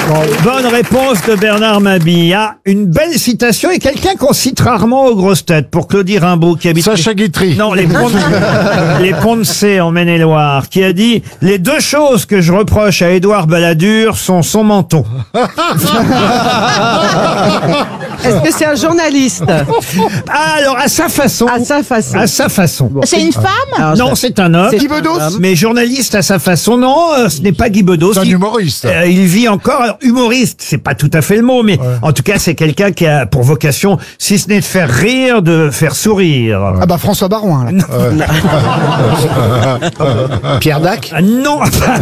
Bonne réponse de Bernard Mabille. Ah, une belle citation et quelqu'un qu'on cite rarement aux grosses têtes. Pour Claudie Rimbaud qui habite... Sacha Guitry. Non, les Ponts de C en Maine-et-Loire, qui a dit « Les deux choses que je reproche à Édouard Balladur sont son menton. » Est-ce que c'est un journaliste? Ah, alors, à sa façon. À sa façon. À sa façon. C'est une femme? Alors, Non, c'est un homme. C'est Guy Bedos. Mais journaliste à sa façon, non, ce n'est pas Guy Bedos. C'est un humoriste. Il vit encore. Alors, humoriste, c'est pas tout à fait le mot, mais en tout cas, c'est quelqu'un qui a pour vocation, si ce n'est de faire rire, de faire sourire. Ah bah François Barouin, là. Pierre Dac. Ah, non.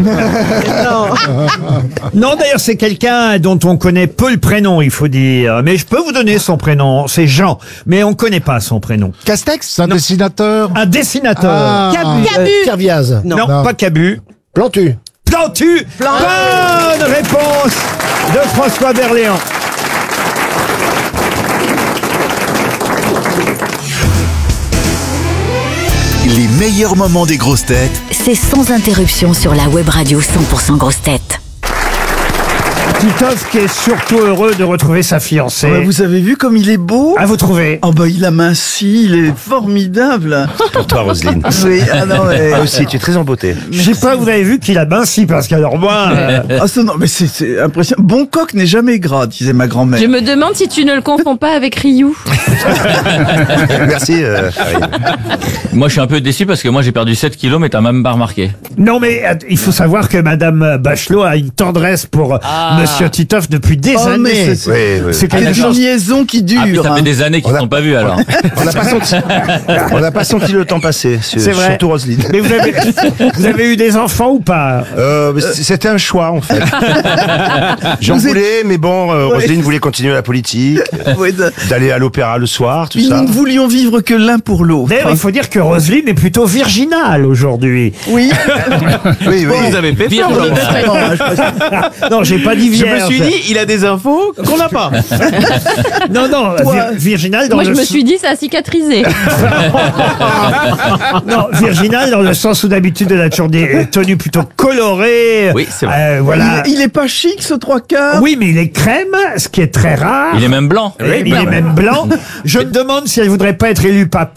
Non, d'ailleurs, c'est quelqu'un dont on connaît peu le prénom, il faut dire. Mais je peux vous donner son prénom. C'est Jean, mais on connaît pas son prénom. Castex. C'est un dessinateur. Un dessinateur. Cabu. Cabu. Kerviaz. Non, pas Cabu. Plantu. Plantu. Bonne réponse de François Berléand. Les meilleurs moments des grosses têtes C'est sans interruption sur la web radio 100% grosses têtes. Titoff qui est surtout heureux de retrouver sa fiancée. Ouais, vous avez vu comme il est beau? À vous trouver. Oh bah il a minci, il est formidable. Pour toi, Roselyne. Oui, ah non mais... Ah aussi, tu es très en beauté. Je sais pas, vous avez vu qu'il a minci parce qu'alors moi... Ah ça, non mais c'est impressionnant. Bon coq n'est jamais gras, disait ma grand-mère. Je me demande si tu ne le confonds pas avec Ryu. Merci, Karine. Moi, je suis un peu déçu parce que moi, j'ai perdu 7 kilos, mais t'as même pas remarqué. Non mais il faut savoir que Madame Bachelot a une tendresse pour Monsieur Titoff depuis des Oh, mais années. c'est- Oui, oui. C'est quelque C'est une chose... liaison qui dure. Ah, puis ça hein. fait des années qu'ils ne sont pas vus, alors. On n'a pas senti le temps passer, C'est vrai. surtout Roselyne. Mais vous avez eu des enfants ou pas? C'était un choix, en fait. J'en voulais, mais bon, Roselyne voulait continuer la politique, Oui, d'aller à l'opéra le soir, tout Puis ça. nous ne voulions vivre que l'un pour l'autre. D'ailleurs, il faut dire que Roselyne est plutôt virginale aujourd'hui. Oui. Oui, oui. Vous avez fait pire, Non, j'ai pas dit Je vierge. me suis dit, il a des infos qu'on n'a pas. Non, virginale dans Moi, je le me suis dit, ça a cicatrisé. Non, virginale dans le sens où d'habitude elle a toujours des tenues plutôt colorées. Oui, c'est vrai. Voilà. Il est pas chic ce trois quarts. Oui, mais il est crème, ce qui est très rare. Il est même blanc. Oui, il est même blanc. Je me demande si elle voudrait pas être élue pape.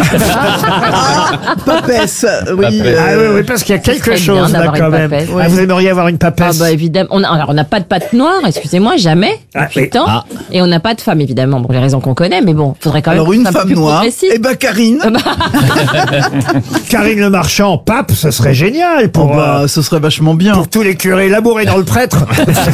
Papesse. Oui. Ah oui, parce qu'il y a quelque serait chose bien là d'avoir quand une même. papesse. Ah, vous aimeriez avoir une Ah papesse? bah évidemment. Alors on n'a pas de patte noire, excusez-moi, jamais, Ah, depuis oui. le temps. Et on n'a pas de femme, évidemment, pour les raisons qu'on connaît, mais bon, faudrait quand même Alors que une ce soit un femme peu plus noire. progressif. Eh ben Karine. Karine Le Marchand, pape, ce serait génial Oh pour, bah, ce serait vachement bien. pour tous les curés labourés dans le prêtre.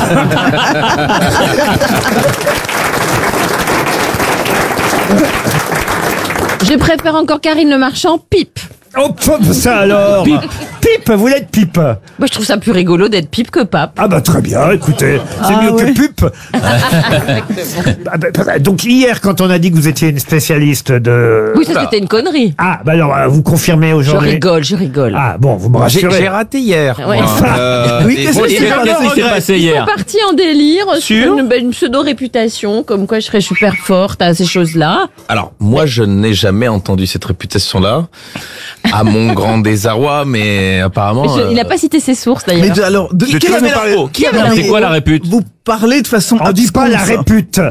Je préfère encore Karine Le Marchand, pipe. Oh, ça alors. Pipe, vous l'êtes pipe. Moi, je trouve ça plus rigolo d'être pipe que pape. Ah bah très bien, écoutez, c'est mieux que pupe. Ah bah, donc hier, quand on a dit que vous étiez une spécialiste de... Oui, ça c'était une connerie. Ah, bah alors, vous confirmez Je aujourd'hui. rigole. Ah bon, vous me J'ai rassurez. raté hier. Ouais. moi. Oui, qu'est-ce qui s'est Qu'est-ce qui s'est passé Ils hier? sont partis en délire Sur sur une pseudo-réputation, comme quoi je serais super forte à ces choses-là. Alors, moi, je n'ai jamais entendu cette réputation-là, à mon grand désarroi, mais apparemment... Il n'a pas cité ses sources Mais d'ailleurs. alors, de Qui quelle avait l'info? Qui avait C'est quoi la répute? Vous parlez de façon On dit pas la absconse. répute.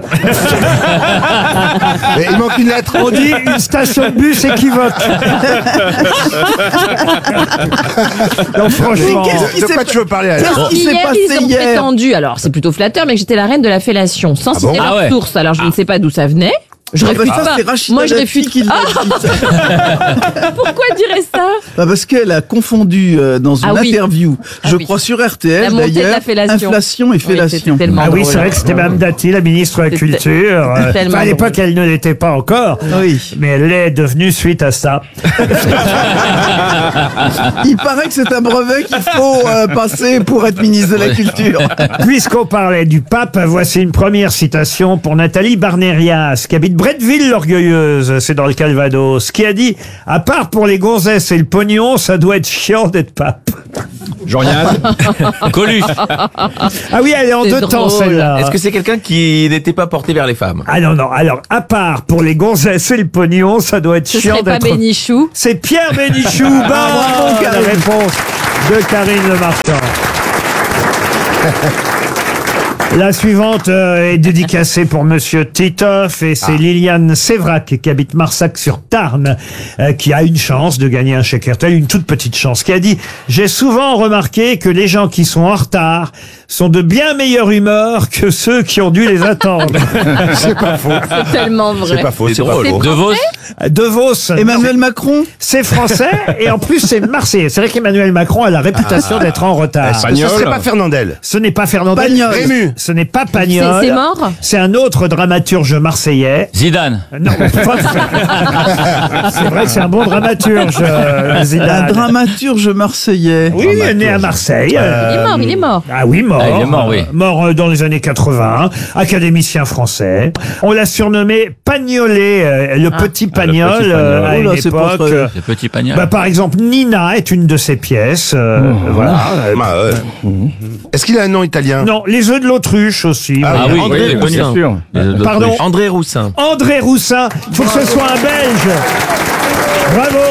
Mais il manque une lettre. On dit une station de bus équivoque. Non, franchement. Qu'est-ce qui De s'est quoi tu veux parler, alors? Qu'est-ce qui s'est Hier, passé ils ont hier prétendu, alors c'est plutôt flatteur, mais que j'étais la reine de la fellation, sans citer Ah leur ouais. source. Alors je ne sais pas d'où ça venait. Je Ah bah réfute ça, pas. c'est Rachida Moi, je Dati réfute. qui l'a dit. Pourquoi dirait ça? Bah parce qu'elle a confondu dans une Ah oui. interview, Ah je oui. crois sur RTL La montée de la d'ailleurs, fellation. inflation et Oui, fellation. c'était tellement Ah oui, drôle. c'est vrai que c'était Mme Dati, la ministre de la C'était Culture. tellement Enfin, à l'époque, drôle. elle ne l'était pas encore. Oui. Mais elle l'est devenue suite à ça. Il paraît que c'est un brevet qu'il faut passer pour être ministre de la Culture. Puisqu'on parlait du pape, voici une première citation pour Nathalie Barnérias, qui habite Bretteville l'Orgueilleuse, c'est dans le Calvados, qui a dit « À part pour les gonzesses et le pognon, ça doit être chiant d'être pape. » Jean-Yann. Coluche. Ah oui, elle est en C'est deux temps, drôle. celle-là. Est-ce que c'est quelqu'un qui n'était pas porté vers les femmes? Ah non, non. Alors, à part pour les gonzesses et le pognon, ça doit être Ce chiant serait pas d'être... Bénichou. C'est Pierre Bénichou. Bonne réponse de Karine Le Marchand. La suivante est dédicacée pour Monsieur Titoff et c'est Liliane Sévrac qui habite Marsac-sur-Tarn qui a une chance de gagner un chèque RTL, une toute petite chance, qui a dit « J'ai souvent remarqué que les gens qui sont en retard sont de bien meilleure humeur que ceux qui ont dû les attendre. » C'est pas faux. C'est tellement vrai. C'est pas faux, c'est drôle. drôle. De Vos. De Vos. Emmanuel Macron. C'est français et en plus c'est marseillais. C'est vrai qu'Emmanuel Macron a la réputation d'être en retard. Ce serait pas Fernandel. Ce n'est pas Fernandel. Pagnol. Rému. Ce n'est pas Pagnol. C'est mort. C'est un autre dramaturge marseillais. Zidane. Non, c'est vrai que c'est un bon dramaturge, Un Zidane. dramaturge marseillais. Oui, il est né à Marseille. Il est mort. Ah oui, mort. Ah, il est mort, oui. Mort dans les années 80, académicien français. On l'a surnommé Pagnolet, le petit Pagnol, petit Pagnol. à Oh là, une c'est pas époque. très- Le petit pagnol. Bah, par exemple, Nina est une de ses pièces. Voilà. Est-ce qu'il a un nom italien? Non, les œufs de l'autruche aussi. Ah voilà. oui, André oui, connu. Roussin. Pardon. André Roussin. André Roussin. Il faut que ce soit un Belge. Bravo.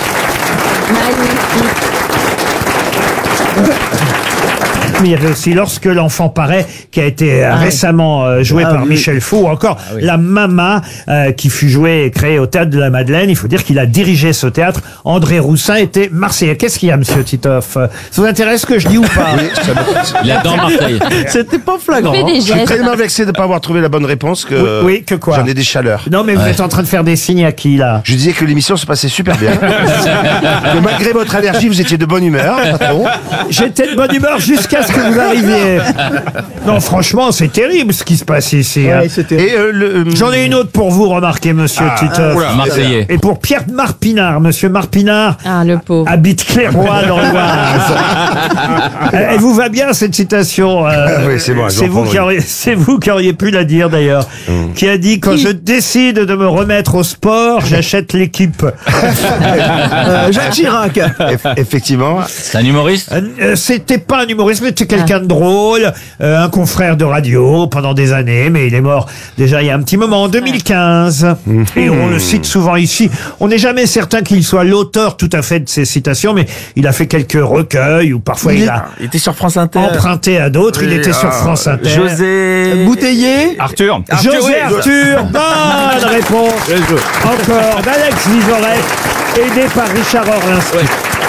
Mais il y avait aussi Lorsque l'enfant paraît, qui a été récemment joué par oui. Michel Fou, ou encore La Mama, qui fut jouée et créée au Théâtre de la Madeleine. Il faut dire qu'il a dirigé ce théâtre. André Roussin était marseillais. Qu'est-ce qu'il y a, monsieur Titoff? Ça vous intéresse ce que je dis ou pas? Il adore Marseille. C'était pas flagrant. Fais des Je suis gestes. tellement vexé de ne pas avoir trouvé la bonne réponse que, Oui, que quoi? j'en ai des chaleurs. Non, mais vous êtes en train de faire des signes à qui, là? Je disais que l'émission se passait super bien. Que malgré votre allergie, vous étiez de bonne humeur, patron. J'étais de bonne humeur jusqu'à ce que vous arriviez. Non, franchement, c'est terrible ce qui se passe ici. hein. Ouais, c'était. Et J'en ai une autre pour vous, remarquez, monsieur Titoff. Marseillais. Et pour Pierre Marpinard, monsieur Marpinard Ah, le pauvre. habite Clairoy dans l'Oise. Elle vous va bien cette citation oui, c'est bon, je vais en prendre une. c'est vous qui auriez pu la dire d'ailleurs. Qui a dit quand je décide de me remettre au sport, j'achète l'équipe. Jacques Chirac. Effectivement. C'est un humoriste. C'était pas un humoriste, mais c'était quelqu'un de drôle, un confrère de radio pendant des années, mais il est mort déjà il y a un petit moment, en 2015. Et on le cite souvent ici. On n'est jamais certain qu'il soit l'auteur tout à fait de ces citations, mais il a fait quelques recueils ou parfois il a Il était sur France Inter. emprunté à d'autres. Il Oui, était sur France Inter. José. Bouteiller. Arthur. José Arthur, bonne réponse encore d'Alex Vizorek, aidé par Richard Orlinski.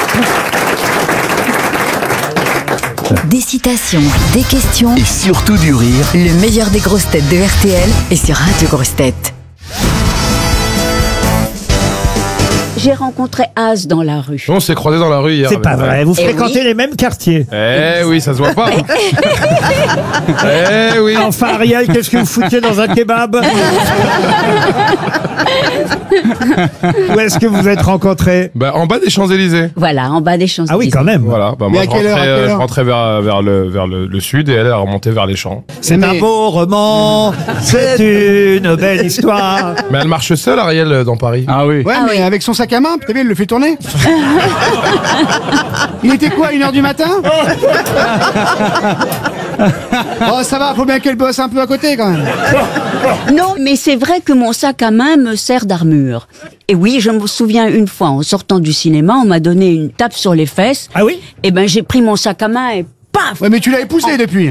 Des citations, des questions, Et surtout du rire. le meilleur des grosses têtes de RTL est sur Radio Grosses Têtes. J'ai rencontré Az dans la rue. On s'est croisés dans la rue hier. C'est pas vrai, vous Eh fréquentez oui. les mêmes quartiers. Eh oui, ça se voit pas. Eh oui. Enfin, Ariel, qu'est-ce que vous foutiez dans un kebab? Où est-ce que vous êtes rencontrés? Bah, en bas des Champs-Élysées. Voilà, en bas des Champs-Élysées. Ah oui, quand même. Voilà. Bah, Mais moi, à quelle heure, je rentrais vers le sud et elle a remonté vers les champs. C'est un beau roman, c'est une belle histoire. Mais elle marche seule, Ariel, dans Paris. Ah oui. Ouais, mais avec son sac à main, t'as vu, il le fait tourner. Il était quoi, 1h du matin? Oh, ça va, faut bien qu'elle bosse un peu à côté quand même. Non, mais c'est vrai que mon sac à main me sert d'armure. Et oui, je me souviens une fois, en sortant du cinéma, on m'a donné une tape sur les fesses. Ah oui? Et ben, j'ai pris mon sac à main et paf! Ouais, mais tu l'as épousé depuis.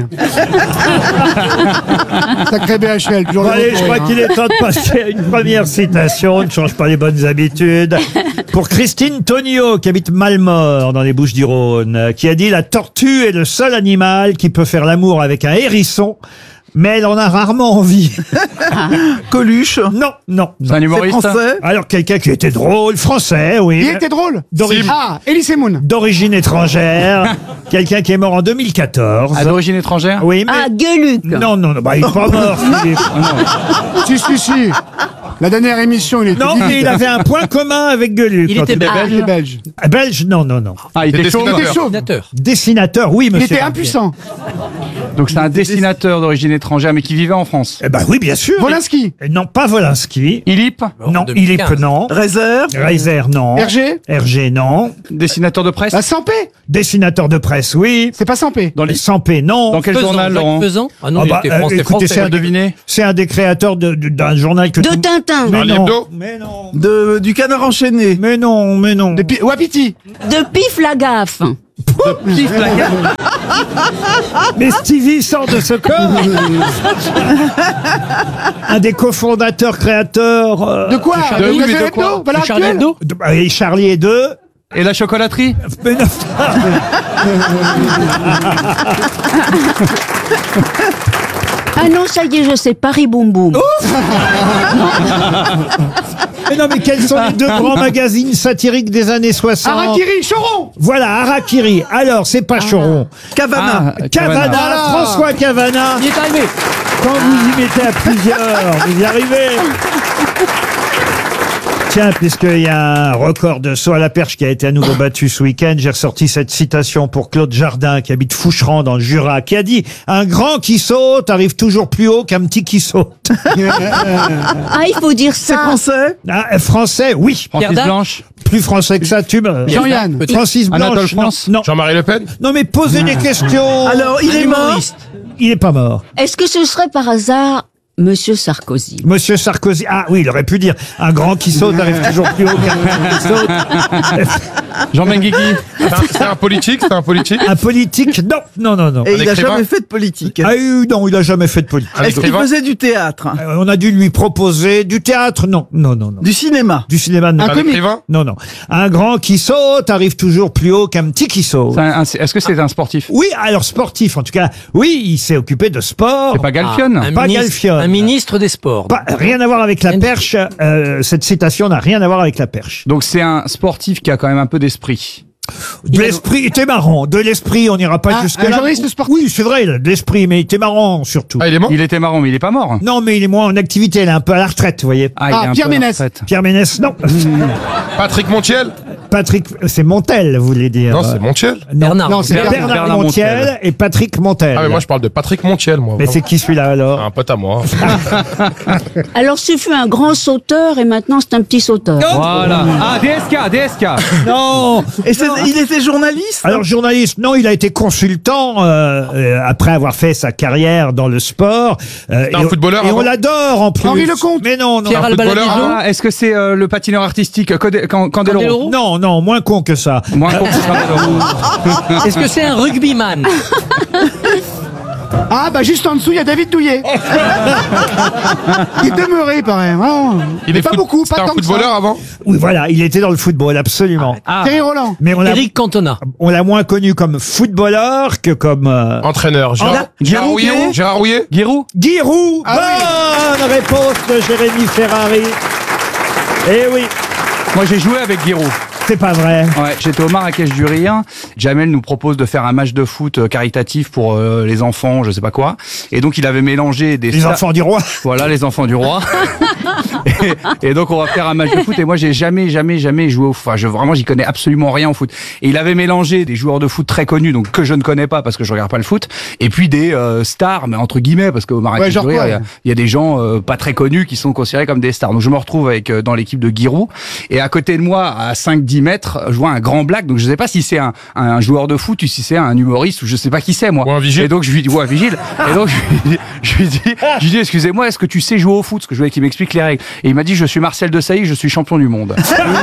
Sacré BHL, toujours Bon, le allez, retour, je crois hein. qu'il est temps de passer à une première citation. Ne change pas les bonnes habitudes. Pour Christine Tonio, qui habite Malmort, dans les Bouches-du-Rhône, qui a dit « La tortue est le seul animal qui peut faire l'amour avec un hérisson, mais elle en a rarement envie. » Coluche. Non, non, C'est non. un C'est humoriste. français. Alors, quelqu'un qui était drôle, français, oui. Il était drôle. D'origine- Ah, Elise Moon. D'origine étrangère. Quelqu'un qui est mort en 2014. À d'origine étrangère. Oui, mais... Ah, Gueuluc! Non, non, non, bah, il est pas mort. Philippe. Si. La dernière émission, il était Non, mais il avait un point commun avec Gueuluc. Il quand était Il était belge. Belge, non, non, non. Ah, il était chaud. Il était chaud. Dessinateur, oui, Il monsieur. était Rabier. impuissant. Donc c'est un dessinateur d'origine étrangère, mais qui vivait en France. Eh ben oui, bien sûr. Wolinski. Non, pas Wolinski. Ilip, Non, il est non. Reiser. Reiser, non. Hergé. Hergé, non. dessinateur de presse. La Sampé. Dessinateur de presse, oui. C'est pas Sampé. Dans les... Sampé, non. Dans quel journal, Laurent? Ah bah, écoutez, c'est un, Devinez. c'est un des créateurs d'un journal que De tout- Tintin! Mais Charlie non, Hebdo. mais non, Du canard enchaîné. mais non, mais non. Wapiti. De Pif la gaffe! Mais Stevie sort de ce corps. Un des cofondateurs, créateurs... De quoi? De quoi? Charlie Hebdo. Et Charlie Hebdo. Et la chocolaterie. Mais non. Ah non, ça y est, je sais, Paris Boum Boum. Mais non, mais quels sont les deux grands magazines satiriques des années 60? Harakiri, Choron. Voilà, Harakiri. Alors, c'est pas Choron. Cavana. Cavana, François Cavana. Il est arrivé. Quand vous y mettez à plusieurs, vous y arrivez. Tiens, puisqu'il y a un record de saut à la perche qui a été à nouveau battu ce week-end, j'ai ressorti cette citation pour Claude Jardin, qui habite Foucheran dans le Jura, qui a dit « Un grand qui saute arrive toujours plus haut qu'un petit qui saute. » Ah, il faut dire ça. C'est français? Français, oui. Francis Blanche. Plus français que ça, tu me... Jean-Yann. Francis Blanche. Anatole France. Non. Jean-Marie Le Pen. Non, mais posez des questions. Alors, il est mort? Il est pas mort. Est-ce que ce serait par hasard Monsieur Sarkozy? Monsieur Sarkozy. Ah oui, il aurait pu dire un grand qui saute arrive toujours plus haut qu'un petit qui saute. Jean Benguigui. C'est un politique, c'est un politique. Un politique, non. Et il n'a écrivain? jamais fait de politique. Ah non, il a jamais fait de politique. Un Est-ce qu'il écrivain? faisait du théâtre? On a dû lui proposer du théâtre, non. Du cinéma? Du cinéma, non. Un écrivain? Non. Un grand qui saute arrive toujours plus haut qu'un petit qui saute. Est-ce que c'est un sportif? Oui, alors sportif, en tout cas. Oui, il s'est occupé de sport. C'est pas Galfione. Pas Galfione. Un ministre des Sports. Rien à voir avec la perche. Cette citation n'a rien à voir avec la perche. Donc c'est un sportif qui a quand même un peu d'esprit. De l'esprit, il était marrant. De l'esprit, on n'ira pas jusque-là. Un journaliste sportif. Oui, c'est vrai, il a de l'esprit, mais il était marrant surtout. Ah, il est mort? Il était marrant, mais il est pas mort. Non, mais il est moins en activité, il est un peu à la retraite, vous voyez. Il est un Pierre peu à la Ménès. retraite. Pierre Ménès, non. Patrick Montiel? Patrick, c'est Montel, vous voulez dire. Non, c'est Montiel. Non, c'est Bernard Bernard Montiel Montiel et Patrick Montel. Ah, mais moi, je parle de Patrick Montiel, moi. Mais c'est qui celui-là alors? Un pote à moi. Alors, ce fut un grand sauteur et maintenant c'est un petit sauteur. Voilà. Ah, DSK. Non. Et il était journaliste? Alors journaliste, non, il a été consultant après avoir fait sa carrière dans le sport. C'est un footballeur et on avant? l'adore en plus. Henri Lecomte. Mais non. Pierre Un footballeur Albaladejo. avant? Est-ce que c'est le patineur artistique Candeloro? Non, moins con que ça. Moins con que Candeloro. Est-ce que c'est un rugbyman? Ah, bah juste en dessous, il y a David Douillet. Il demeurait, pareil. Il est pas beaucoup, pas C'était un tant que ça. footballeur avant? Oui, voilà, il était dans le football, absolument. Thierry Roland. Mais Eric Cantona. on l'a moins connu comme footballeur que comme... Entraîneur. Gérard Rouillet? Gérard Rouillet? Giroud. Giroud. Bonne réponse de Jérémy Ferrari. Eh oui, Moi j'ai joué avec Giroud. c'est pas vrai. Ouais, j'étais au Marrakech du Rire. Jamel nous propose de faire un match de foot caritatif pour les enfants, je sais pas quoi. Et donc il avait mélangé des Les enfants du roi. Voilà, les enfants du roi. et donc on va faire un match de foot. Et moi j'ai jamais joué au foot. Enfin, vraiment j'y connais absolument rien au foot. Et il avait mélangé des joueurs de foot très connus, donc que je ne connais pas parce que je regarde pas le foot, et puis des stars, mais entre guillemets, parce qu'au Marrakech du Rire, il y a des gens pas très connus qui sont considérés comme des stars. Donc je me retrouve avec dans l'équipe de Giroud. Et à côté de moi, à 5-10 mètres, je vois un grand black. Donc je sais pas si c'est un joueur de foot ou si c'est un humoriste ou je sais pas qui c'est moi. Ou un vigile. Et donc je lui dis un vigile. Et donc je lui dis excusez-moi, est-ce que tu sais jouer au foot? Parce que je voulais qu'il m'explique les règles. Et il m'a dit je suis Marcel Desailly, je suis champion du monde.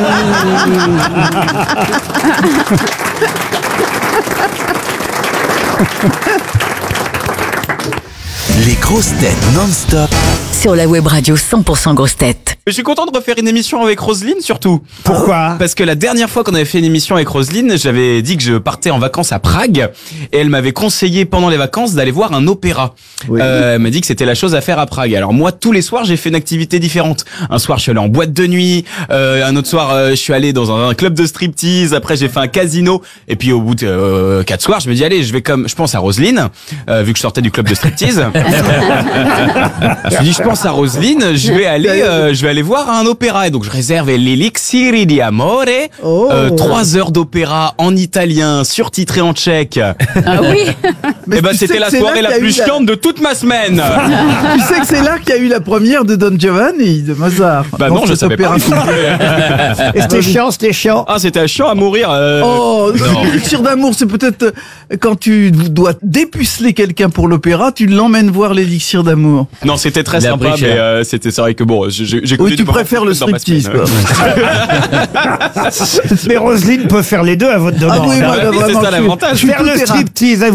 Les grosses têtes non-stop. Sur la web radio 100% grosses têtes. Je suis content de refaire une émission avec Roselyne, surtout. Pourquoi? Parce que la dernière fois qu'on avait fait une émission avec Roselyne, j'avais dit que je partais en vacances à Prague et elle m'avait conseillé pendant les vacances d'aller voir un opéra. Elle m'a dit que c'était la chose à faire à Prague. Alors moi, tous les soirs, j'ai fait une activité différente. Un soir, je suis allé en boîte de nuit. Un autre soir, je suis allé dans un club de striptease. Après, j'ai fait un casino. Et puis, au bout de 4 soirs, je me dis, allez, je pense à Roselyne, vu que je sortais du club de striptease. Je me dis, je pense à Roselyne, je vais aller voir un opéra. Et donc, je réserve l'Elixir di Amore, 3 heures d'opéra en italien, surtitré en tchèque. Ah oui. Mais Eh ben, tu sais c'était que la c'est là soirée la qu'il y a plus eu la- chiante de toute ma semaine. Tu sais que c'est là qu'il y a eu la première de Don Giovanni, de Mozart. Bah Dans non, je cet savais pas. opéra. Et c'était chiant. Ah, c'était chiant à mourir. Oh, l'élixir d'amour, c'est peut-être quand tu dois dépuceler quelqu'un pour l'opéra, tu l'emmènes voir l'élixir d'amour. Non, c'était très Il a sympa, pris mais cher. c'est vrai que bon, j'ai Oui, tu préfères le striptease, quoi. Mais Roselyne peut faire les deux à votre demande. Ah oui, moi, hein. vraiment, C'est ça je suis- l'avantage. je suis Faire tout le terrain. striptease,